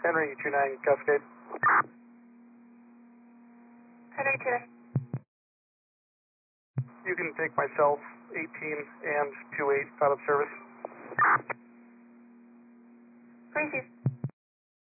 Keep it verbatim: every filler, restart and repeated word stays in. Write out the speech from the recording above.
Henry two nine Cascade. Henry two nine. You can take myself, eighteen, and two eight out of service. Receive.